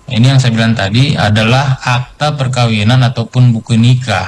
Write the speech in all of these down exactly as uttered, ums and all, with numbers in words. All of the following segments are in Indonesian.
Ini yang saya bilang tadi adalah akta perkawinan ataupun buku nikah.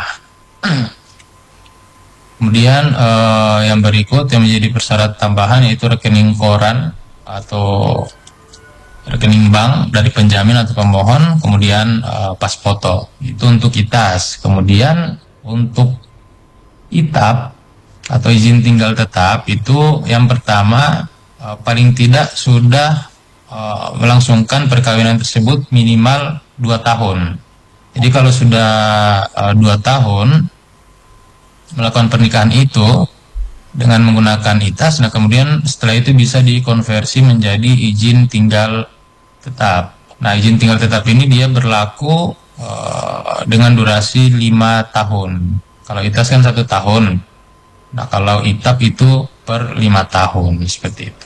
Kemudian eh, yang berikut yang menjadi persyarat tambahan yaitu rekening koran atau rekening bank dari penjamin atau pemohon, kemudian eh, pas foto. Itu untuk itas. Kemudian untuk itap atau izin tinggal tetap itu yang pertama eh, paling tidak sudah Uh, melangsungkan perkawinan tersebut minimal dua tahun. Jadi kalau sudah uh, dua tahun melakukan pernikahan itu dengan menggunakan itas, nah kemudian setelah itu bisa dikonversi menjadi izin tinggal tetap. Nah izin tinggal tetap ini dia berlaku uh, dengan durasi lima tahun. Kalau itas kan satu tahun. Nah kalau itap itu per lima tahun seperti itu.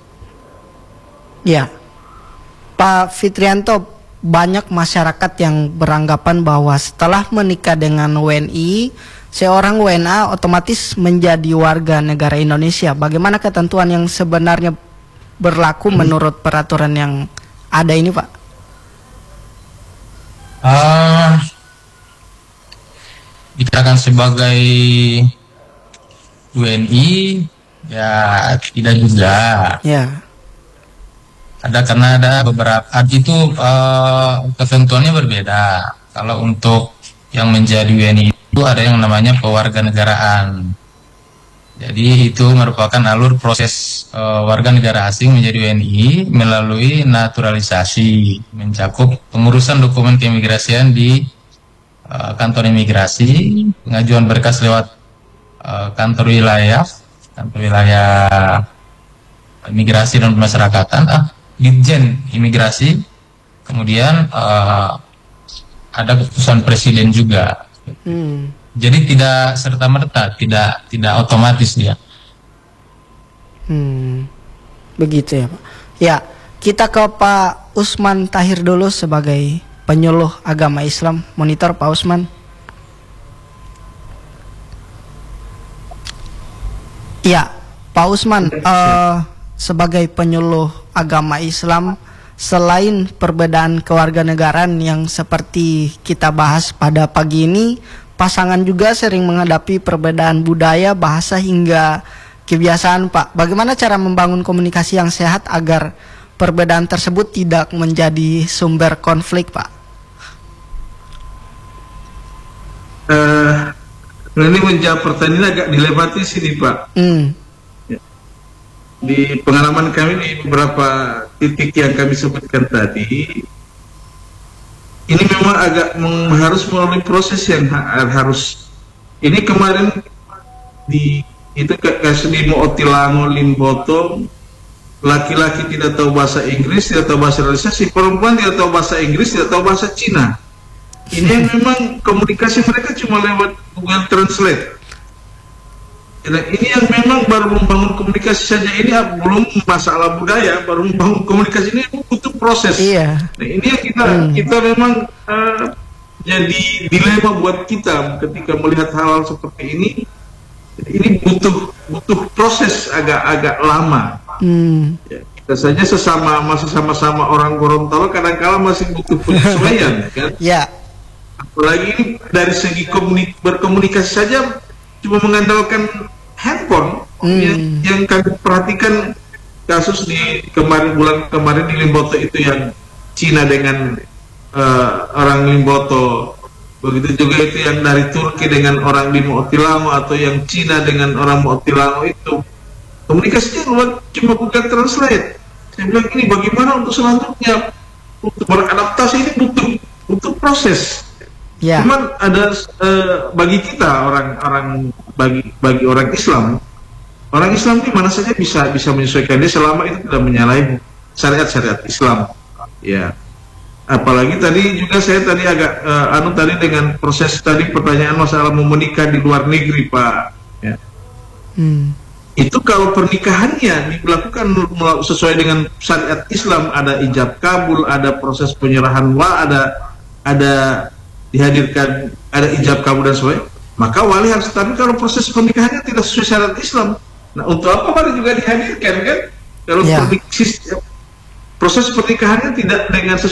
Ya, Pak Fitrianto, banyak masyarakat yang beranggapan bahwa setelah menikah dengan W N I, seorang W N A otomatis menjadi warga negara Indonesia. Bagaimana ketentuan yang sebenarnya berlaku menurut peraturan yang ada ini, Pak? Uh, dikatakan sebagai W N I, ya tidak juga. Ya. Ada karena ada beberapa itu uh, ketentuannya berbeda. Kalau untuk yang menjadi W N I itu ada yang namanya pewarganegaraan. Jadi itu merupakan alur proses uh, warga negara asing menjadi W N I melalui naturalisasi, mencakup pengurusan dokumen keimigrasian di uh, kantor imigrasi, pengajuan berkas lewat uh, kantor wilayah, kantor wilayah imigrasi dan pemasyarakatan. Ah, Ditjen Imigrasi, kemudian uh, ada keputusan presiden juga. Hmm. Jadi tidak serta merta, tidak tidak otomatis dia. Hmm, begitu ya Pak. Ya, kita ke Pak Usman Tahir dulu sebagai penyuluh agama Islam. Monitor Pak Usman. Ya, Pak Usman. Uh, sebagai penyuluh agama Islam, selain perbedaan kewarganegaraan yang seperti kita bahas pada pagi ini, pasangan juga sering menghadapi perbedaan budaya, bahasa hingga kebiasaan, Pak. Bagaimana cara membangun komunikasi yang sehat agar perbedaan tersebut tidak menjadi sumber konflik, Pak? Uh, ini menjawab pertanyaan agak dilematis ini, Pak. Hmm. Di pengalaman kami di beberapa titik yang kami sebutkan tadi, ini memang agak harus melalui proses yang ha harus. Ini kemarin di itu kasus di Mootilango Limboto, laki-laki tidak tahu bahasa Inggris, tidak tahu bahasa Indonesia, si perempuan tidak tahu bahasa Inggris, tidak tahu bahasa Cina. Ini yang memang komunikasi mereka cuma lewat Google Translate. Nah, ini yang memang baru membangun komunikasi saja, ini belum masalah budaya, baru membangun komunikasi ini butuh proses. Iya. Nah, ini yang kita hmm. kita memang uh, jadi dilema buat kita ketika melihat hal-hal seperti ini. Ini butuh butuh proses agak-agak lama. Hmm. Ya, kita saja sesama masih sama-sama orang Gorontalo kadang-kala masih butuh penyesuaian, kan? Ya. Apalagi dari segi komunik berkomunikasi saja cuma mengandalkan handphone. hmm. yang, yang kami perhatikan kasus di kemarin bulan kemarin di Limboto itu yang Cina dengan uh, orang Limboto, begitu juga itu yang dari Turki dengan orang di Mootilango atau yang Cina dengan orang Mootilango, itu komunikasinya luar cuma Google Translate. Saya bilang ini bagaimana untuk selanjutnya untuk beradaptasi ini butuh butuh proses. Ya. Cuman ada uh, bagi kita orang-orang bagi bagi orang Islam, orang Islam di mana saja bisa bisa menyesuaikan dia selama itu tidak menyalahi syariat-syariat Islam. Ya. Apalagi tadi juga saya tadi agak uh, anu tadi dengan proses tadi pertanyaan masalah mau menikah di luar negeri, Pak. Ya. Hmm. Itu kalau pernikahannya dilakukan sesuai dengan syariat Islam, ada ijab kabul, ada proses penyerahan wa, ada ada dihadirkan, ada ijab kabul dan sebagainya, maka wali harus. Tapi kalau proses pernikahannya tidak sesuai syariat Islam, nah untuk apa wali juga dihadirkan, kan? Kalau ya. proses pernikahannya tidak dengan sesuai